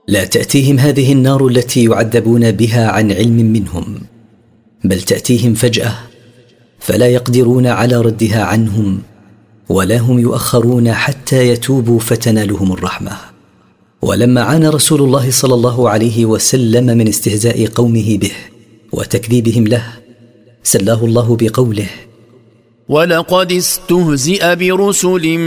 لا تأتيهم هذه النار التي يعذبون بها عن علم منهم، بل تأتيهم فجأة فلا يقدرون على ردها عنهم، ولا هم يؤخرون حتى يتوبوا فتنالهم الرحمة. ولما عانى رسول الله صلى الله عليه وسلم من استهزاء قومه به وتكذيبهم له، سلاه الله بقوله: ولقد استهزئ برسل